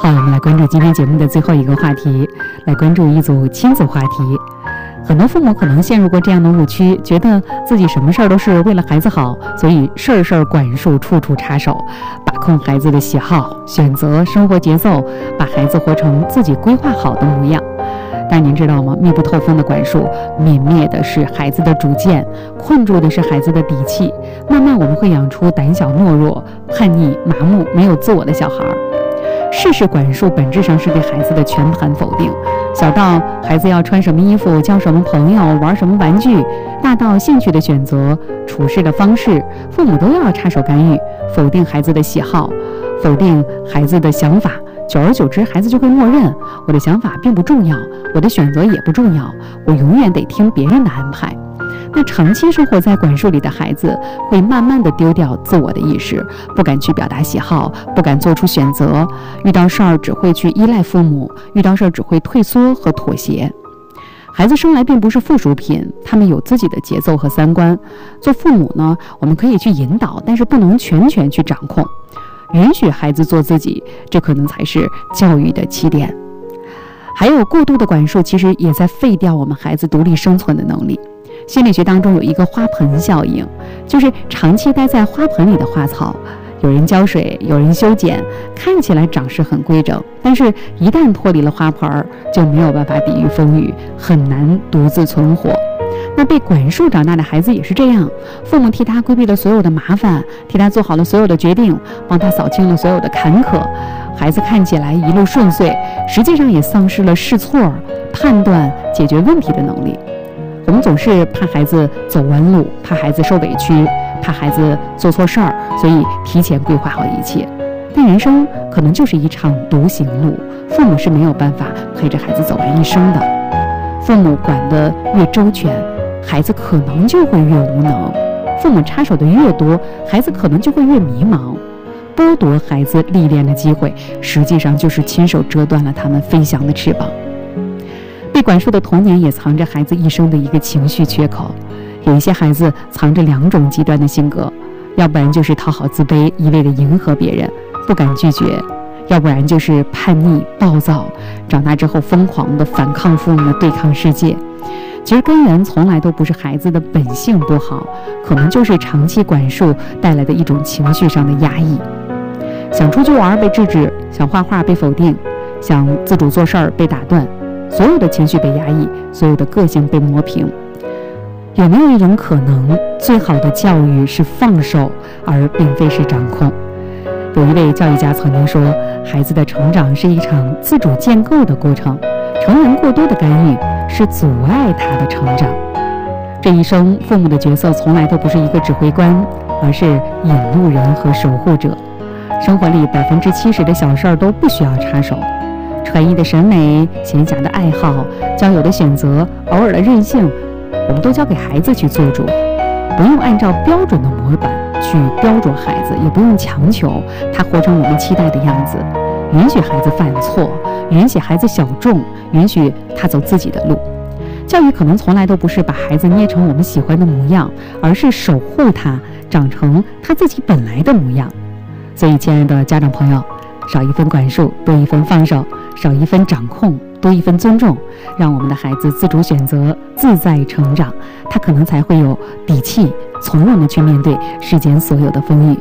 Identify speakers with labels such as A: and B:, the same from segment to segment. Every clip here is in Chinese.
A: 好，我们来关注今天节目的最后一个话题，来关注一组亲子话题。很多父母可能陷入过这样的误区，觉得自己什么事儿都是为了孩子好，所以事事管束，处处插手，把控孩子的喜好、选择、生活节奏，把孩子活成自己规划好的模样。但您知道吗？密不透风的管束，泯灭的是孩子的主见，困住的是孩子的底气。慢慢我们会养出胆小懦弱、叛逆、麻木、没有自我的小孩。事事管束本质上是对孩子的全盘否定，小到孩子要穿什么衣服、交什么朋友、玩什么玩具，大到兴趣的选择、处事的方式，父母都要插手干预，否定孩子的喜好，否定孩子的想法。久而久之，孩子就会默认我的想法并不重要，我的选择也不重要，我永远得听别人的安排。那长期生活在管束里的孩子，会慢慢的丢掉自我的意识，不敢去表达喜好，不敢做出选择，遇到事儿只会去依赖父母，遇到事儿只会退缩和妥协。孩子生来并不是附属品，他们有自己的节奏和三观。做父母呢，我们可以去引导，但是不能全权去掌控。允许孩子做自己，这可能才是教育的起点。还有过度的管束，其实也在废掉我们孩子独立生存的能力。心理学当中有一个花盆效应，就是长期待在花盆里的花草，有人浇水，有人修剪，看起来长势很规整，但是一旦脱离了花盆，就没有办法抵御风雨，很难独自存活。那被管束长大的孩子也是这样，父母替他规避了所有的麻烦，替他做好了所有的决定，帮他扫清了所有的坎坷，孩子看起来一路顺遂，实际上也丧失了试错、判断、解决问题的能力。我们总是怕孩子走弯路，怕孩子受委屈，怕孩子做错事儿，所以提前规划好一切。但人生可能就是一场独行路，父母是没有办法陪着孩子走完一生的。父母管得越周全，孩子可能就会越无能；父母插手的越多，孩子可能就会越迷茫。剥夺孩子历练的机会，实际上就是亲手折断了他们飞翔的翅膀。被管束的童年也藏着孩子一生的一个情绪缺口。有一些孩子藏着两种极端的性格，要不然就是讨好自卑，一味的迎合别人，不敢拒绝；要不然就是叛逆暴躁，长大之后疯狂的反抗父母，对抗世界。其实根源从来都不是孩子的本性不好，可能就是长期管束带来的一种情绪上的压抑。想出去玩被制止，想画画被否定，想自主做事儿被打断，所有的情绪被压抑，所有的个性被磨平。有没有一种可能，最好的教育是放手，而并非是掌控？有一位教育家曾经说，孩子的成长是一场自主建构的过程，成人过多的干预是阻碍他的成长。这一生，父母的角色从来都不是一个指挥官，而是引路人和守护者。生活里70%的小事儿都不需要插手，传艺的审美、闲暇的爱好、交友的选择、偶尔的任性，我们都交给孩子去做主，不用按照标准的模板去雕琢孩子，也不用强求他活成我们期待的样子。允许孩子犯错，允许孩子小众，允许他走自己的路。教育可能从来都不是把孩子捏成我们喜欢的模样，而是守护他长成他自己本来的模样。所以亲爱的家长朋友，少一分管束，多一分放手；少一分掌控，多一分尊重，让我们的孩子自主选择，自在成长，他可能才会有底气，从容地去面对世间所有的风雨。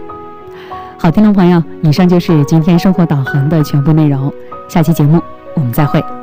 A: 好，听众朋友，以上就是今天生活导航的全部内容，下期节目我们再会。